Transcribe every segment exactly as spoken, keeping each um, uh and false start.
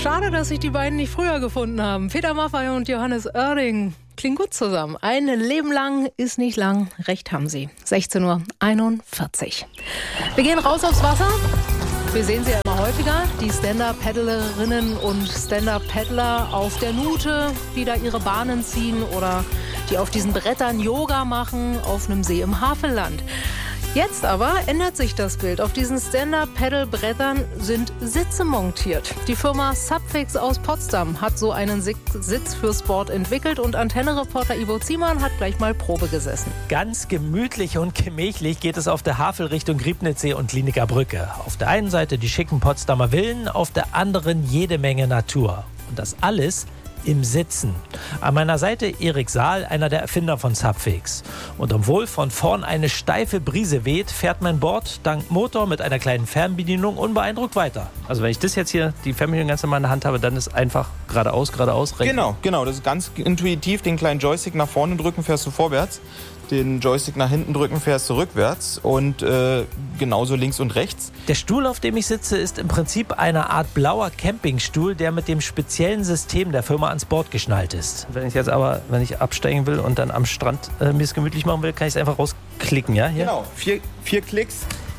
Schade, dass sich die beiden nicht früher gefunden haben. Peter Maffay und Johannes Oerding klingen gut zusammen. Ein Leben lang ist nicht lang. Recht haben sie. sechzehn Uhr einundvierzig. Wir gehen raus aufs Wasser. Wir sehen sie ja immer häufiger, die Stand-Up-Paddlerinnen und Stand-Up-Paddler auf der Nute, die da ihre Bahnen ziehen oder die auf diesen Brettern Yoga machen auf einem See im Havelland. Jetzt aber ändert sich das Bild. Auf diesen Stand-Up-Paddle-Brettern sind Sitze montiert. Die Firma Subfix aus Potsdam hat so einen Sitz fürs Board entwickelt und Antenne-Reporter Ivo Ziemann hat gleich mal Probe gesessen. Ganz gemütlich und gemächlich geht es auf der Havel Richtung Griebnitzsee und Lineker Brücke. Auf der einen Seite die schicken Potsdamer Villen, auf der anderen jede Menge Natur. Und das alles im Sitzen. An meiner Seite Erik Saal, einer der Erfinder von Subfix. Und obwohl von vorn eine steife Brise weht, fährt mein Board dank Motor mit einer kleinen Fernbedienung unbeeindruckt weiter. Also wenn ich das jetzt hier, die Fernbedienung ganz normal in der Hand habe, dann ist einfach geradeaus, geradeaus, rechts. Genau, genau. Das ist ganz intuitiv. Den kleinen Joystick nach vorne drücken, fährst du vorwärts. Den Joystick nach hinten drücken, fährst du rückwärts und äh, genauso links und rechts. Der Stuhl, auf dem ich sitze, ist im Prinzip eine Art blauer Campingstuhl, der mit dem speziellen System der Firma ans Board geschnallt ist. Wenn ich jetzt aber, wenn ich absteigen will und dann am Strand äh, mir es gemütlich machen will, kann ich es einfach rausklicken, ja? Hier? Genau, vier, vier Klicks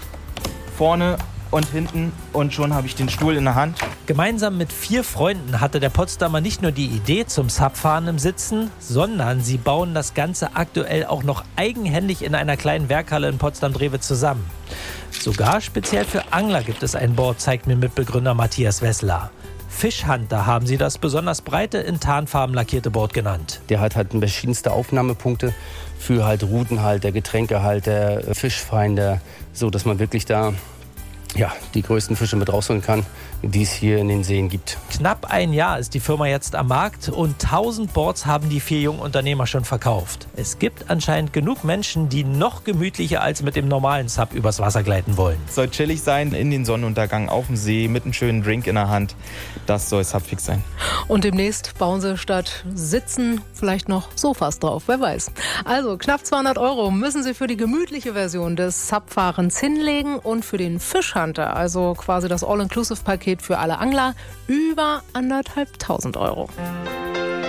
vorne und hinten und schon habe ich den Stuhl in der Hand. Gemeinsam mit vier Freunden hatte der Potsdamer nicht nur die Idee zum Subfahren im Sitzen, sondern sie bauen das Ganze aktuell auch noch eigenhändig in einer kleinen Werkhalle in Potsdam-Drewe zusammen. Sogar speziell für Angler gibt es ein Board, zeigt mir Mitbegründer Matthias Wessler. Fischhunter haben sie das besonders breite, in Tarnfarben lackierte Board genannt. Der hat halt verschiedenste Aufnahmepunkte für halt Routenhalter, Getränkehalter, Fischfinder, so dass man wirklich da ja, die größten Fische mit rausholen kann, die es hier in den Seen gibt. Knapp ein Jahr ist die Firma jetzt am Markt und tausend Boards haben die vier jungen Unternehmer schon verkauft. Es gibt anscheinend genug Menschen, die noch gemütlicher als mit dem normalen Sub übers Wasser gleiten wollen. Es soll chillig sein, in den Sonnenuntergang auf dem See mit einem schönen Drink in der Hand. Das soll Subfix sein. Und demnächst bauen sie statt Sitzen vielleicht noch Sofas drauf, wer weiß. Also knapp zweihundert Euro müssen sie für die gemütliche Version des Subfahrens hinlegen und für den Fischhunter, also quasi das All-Inclusive-Paket für alle Angler, über anderthalbtausend Euro.